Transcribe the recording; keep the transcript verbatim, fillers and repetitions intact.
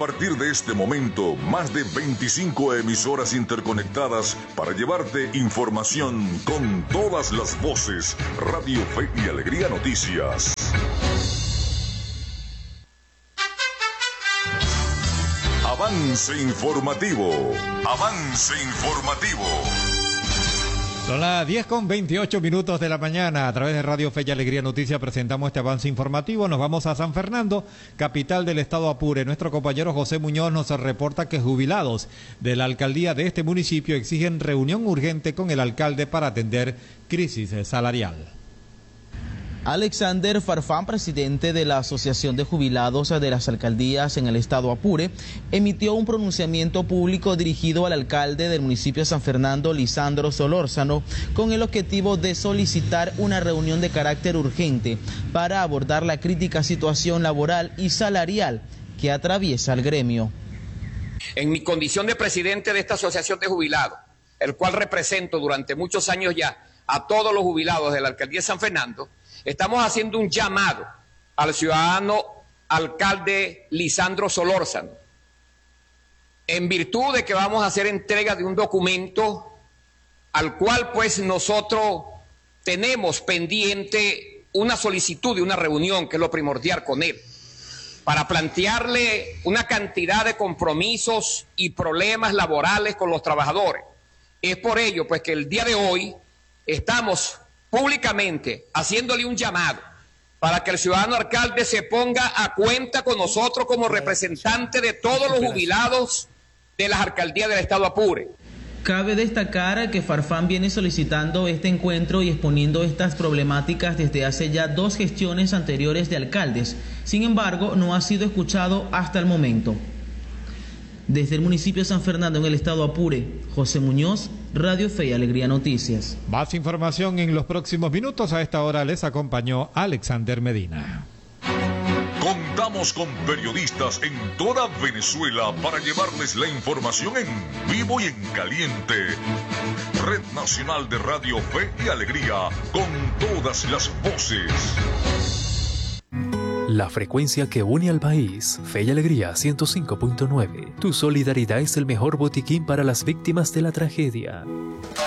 partir de este momento, más de veinticinco emisoras interconectadas para llevarte información con todas las voces. Radio Fe y Alegría Noticias. Avance informativo. Avance informativo. Son las diez con veintiocho minutos de la mañana. A través de Radio Fe y Alegría Noticias presentamos este avance informativo. Nos vamos a San Fernando, capital del estado Apure. Nuestro compañero José Muñoz nos reporta que jubilados de la alcaldía de este municipio exigen reunión urgente con el alcalde para atender crisis salarial. Alexander Farfán, presidente de la Asociación de Jubilados de las Alcaldías en el estado Apure, emitió un pronunciamiento público dirigido al alcalde del municipio de San Fernando, Lisandro Solórzano, con el objetivo de solicitar una reunión de carácter urgente para abordar la crítica situación laboral y salarial que atraviesa el gremio. En mi condición de presidente de esta Asociación de Jubilados, el cual represento durante muchos años ya a todos los jubilados de la Alcaldía de San Fernando, estamos haciendo un llamado al ciudadano alcalde Lisandro Solórzano, en virtud de que vamos a hacer entrega de un documento al cual pues nosotros tenemos pendiente una solicitud de una reunión, que es lo primordial con él, para plantearle una cantidad de compromisos y problemas laborales con los trabajadores. Es por ello pues que el día de hoy estamos públicamente haciéndole un llamado para que el ciudadano alcalde se ponga a cuenta con nosotros como representante de todos los jubilados de las alcaldías del estado Apure. Cabe destacar que Farfán viene solicitando este encuentro y exponiendo estas problemáticas desde hace ya dos gestiones anteriores de alcaldes. Sin embargo, no ha sido escuchado hasta el momento. Desde el municipio de San Fernando, en el estado Apure, José Muñoz, Radio Fe y Alegría Noticias. Más información en los próximos minutos. A esta hora les acompañó Alexander Medina. Contamos con periodistas en toda Venezuela para llevarles la información en vivo y en caliente. Red Nacional de Radio Fe y Alegría, con todas las voces. La frecuencia que une al país, Fe y Alegría ciento cinco punto nueve. Tu solidaridad es el mejor botiquín para las víctimas de la tragedia.